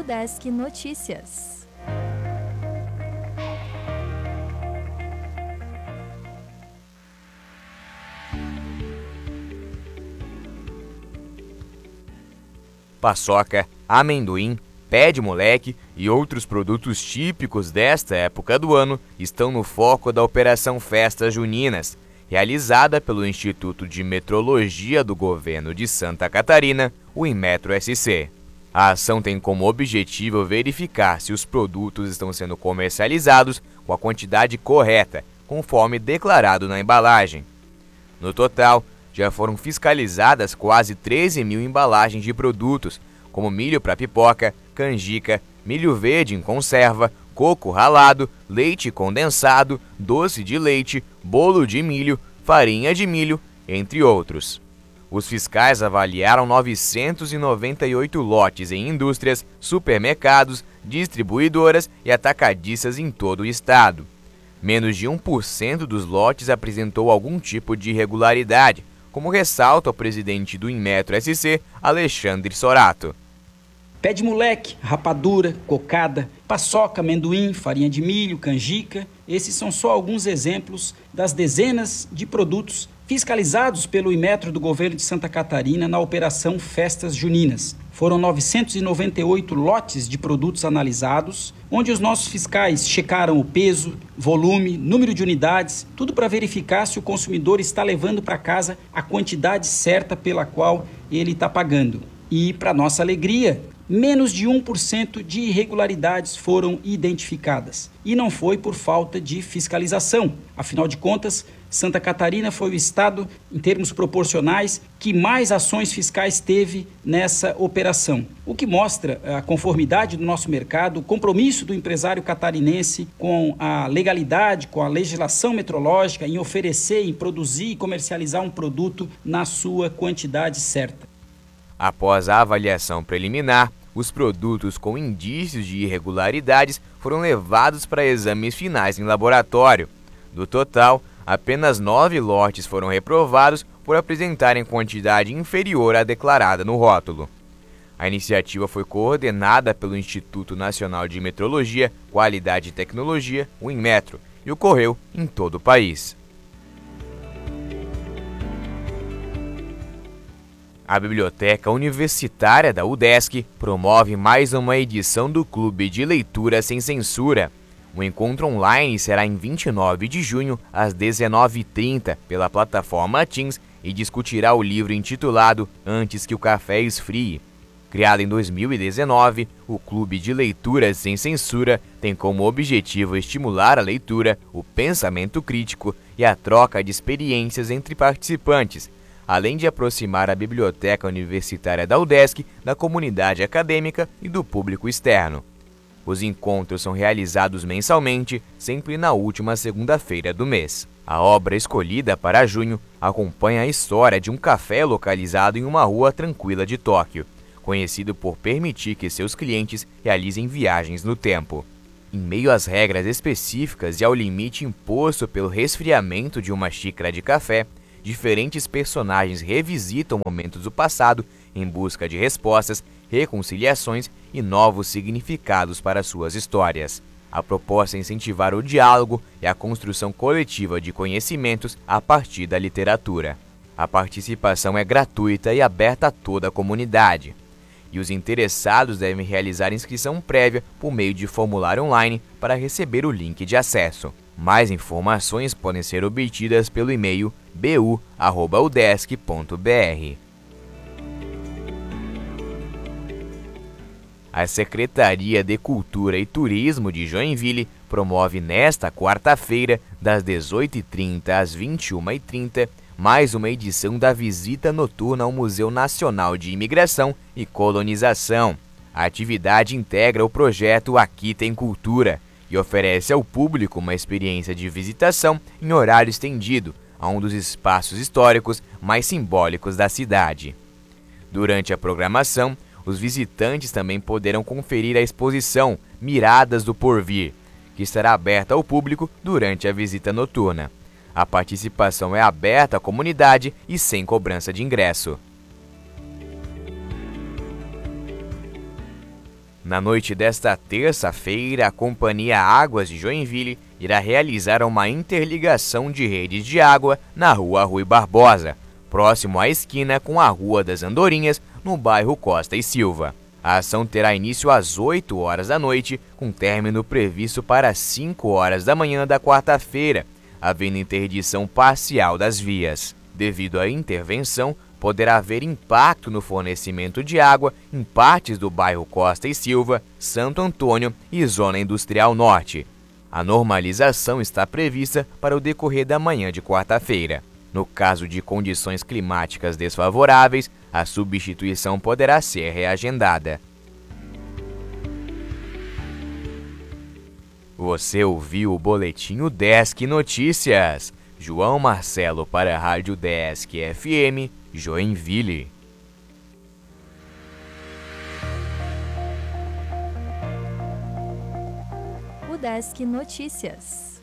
UDESC Notícias. Paçoca, amendoim, pé de moleque e outros produtos típicos desta época do ano estão no foco da Operação Festas Juninas, realizada pelo Instituto de Metrologia do Governo de Santa Catarina, o Inmetro-SC. A ação tem como objetivo verificar se os produtos estão sendo comercializados com a quantidade correta, conforme declarado na embalagem. No total, já foram fiscalizadas quase 13 mil embalagens de produtos, como milho para pipoca, canjica, milho verde em conserva, coco ralado, leite condensado, doce de leite, bolo de milho, farinha de milho, entre outros. Os fiscais avaliaram 998 lotes em indústrias, supermercados, distribuidoras e atacadistas em todo o estado. Menos de 1% dos lotes apresentou algum tipo de irregularidade, como ressalta o presidente do Inmetro-SC, Alexandre Sorato. Pé de moleque, rapadura, cocada, paçoca, amendoim, farinha de milho, canjica. Esses são só alguns exemplos das dezenas de produtos fiscalizados pelo Inmetro do Governo de Santa Catarina na Operação Festas Juninas. Foram 998 lotes de produtos analisados, onde os nossos fiscais checaram o peso, volume, número de unidades, tudo para verificar se o consumidor está levando para casa a quantidade certa pela qual ele está pagando. E, para nossa alegria, menos de 1% de irregularidades foram identificadas. E não foi por falta de fiscalização. Afinal de contas, Santa Catarina foi o estado, em termos proporcionais, que mais ações fiscais teve nessa operação. O que mostra a conformidade do nosso mercado, o compromisso do empresário catarinense com a legalidade, com a legislação metrológica, em oferecer, em produzir e comercializar um produto na sua quantidade certa. Após a avaliação preliminar, os produtos com indícios de irregularidades foram levados para exames finais em laboratório. Do total, apenas 9 lotes foram reprovados por apresentarem quantidade inferior à declarada no rótulo. A iniciativa foi coordenada pelo Instituto Nacional de Metrologia, Qualidade e Tecnologia, o Inmetro, e ocorreu em todo o país. A Biblioteca Universitária da UDESC promove mais uma edição do Clube de Leitura Sem Censura. O encontro online será em 29 de junho, às 19h30, pela plataforma Teams e discutirá o livro intitulado Antes que o Café Esfrie. Criado em 2019, o Clube de Leitura Sem Censura tem como objetivo estimular a leitura, o pensamento crítico e a troca de experiências entre participantes, além de aproximar a Biblioteca Universitária da UDESC da comunidade acadêmica e do público externo. Os encontros são realizados mensalmente, sempre na última segunda-feira do mês. A obra escolhida para junho acompanha a história de um café localizado em uma rua tranquila de Tóquio, conhecido por permitir que seus clientes realizem viagens no tempo. Em meio às regras específicas e ao limite imposto pelo resfriamento de uma xícara de café, diferentes personagens revisitam momentos do passado em busca de respostas, reconciliações e novos significados para suas histórias. A proposta é incentivar o diálogo e a construção coletiva de conhecimentos a partir da literatura. A participação é gratuita e aberta a toda a comunidade. E os interessados devem realizar inscrição prévia por meio de formulário online para receber o link de acesso. Mais informações podem ser obtidas pelo e-mail bu@udesc.br. A Secretaria de Cultura e Turismo de Joinville promove nesta quarta-feira, das 18h30 às 21h30, mais uma edição da visita noturna ao Museu Nacional de Imigração e Colonização. A atividade integra o projeto Aqui Tem Cultura e oferece ao público uma experiência de visitação em horário estendido a um dos espaços históricos mais simbólicos da cidade. Durante a programação, os visitantes também poderão conferir a exposição Miradas do Porvir, que estará aberta ao público durante a visita noturna. A participação é aberta à comunidade e sem cobrança de ingresso. Na noite desta terça-feira, a Companhia Águas de Joinville irá realizar uma interligação de redes de água na Rua Rui Barbosa, próximo à esquina com a Rua das Andorinhas, no bairro Costa e Silva. A ação terá início às 8 horas da noite, com término previsto para 5 horas da manhã da quarta-feira, havendo interdição parcial das vias. Devido à intervenção, poderá haver impacto no fornecimento de água em partes do bairro Costa e Silva, Santo Antônio e Zona Industrial Norte. A normalização está prevista para o decorrer da manhã de quarta-feira. No caso de condições climáticas desfavoráveis, a substituição poderá ser reagendada. Você ouviu o Boletim UDESC Notícias. João Marcelo para a Rádio UDESC FM, Joinville. UDESC Notícias.